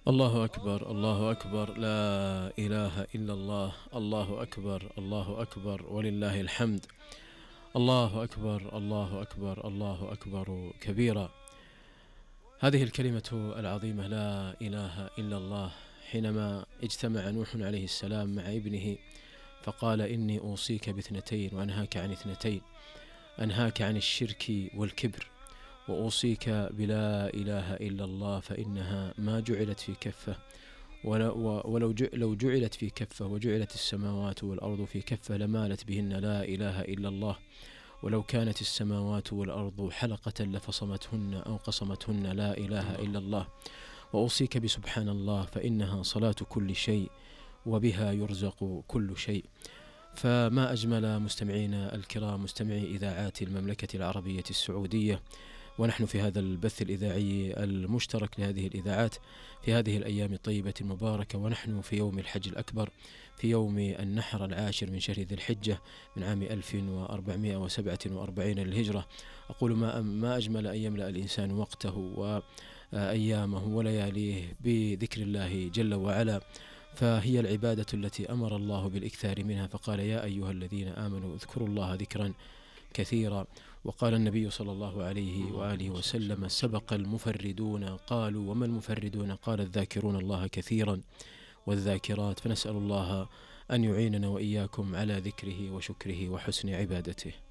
الله أكبر الله أكبر، لا إله إلا الله. الله أكبر الله أكبر ولله الحمد. الله أكبر الله أكبر الله أكبر كبيرا. هذه الكلمة العظيمة لا إله إلا الله، حينما اجتمع نوح عليه السلام مع ابنه فقال: إني أوصيك باثنتين وأنهاك عن اثنتين، أنهاك عن الشرك والكبر، وأوصيك بلا إله إلا الله، فإنها ما جعلت في كفة، لو جعلت في كفة وجعلت السماوات والأرض في كفة لمالت بهن لا إله إلا الله، ولو كانت السماوات والأرض حلقة لفصمتهن أو قصمتهن لا إله إلا الله. وأوصيك بسبحان الله، فإنها صلاة كل شيء وبها يرزق كل شيء. فما أجمل مستمعينا الكرام، مستمعي إذاعات المملكة العربية السعودية، ونحن في هذا البث الإذاعي المشترك لهذه الإذاعات في هذه الأيام الطيبة المباركة، ونحن في يوم الحج الأكبر، في يوم النحر العاشر من شهر ذي الحجة من عام 1447 للهجرة. أقول ما أجمل أن يملأ الإنسان وقته وأيامه ولياليه بذكر الله جل وعلا، فهي العبادة التي أمر الله بالإكثار منها، فقال: يا أيها الذين آمنوا اذكروا الله ذكرا كثيرا. وقال النبي صلى الله عليه وآله وسلم: سبق المفردون. قالوا: وما المفردون؟ قال: الذاكرون الله كثيرا والذاكرات. فنسأل الله أن يعيننا وإياكم على ذكره وشكره وحسن عبادته.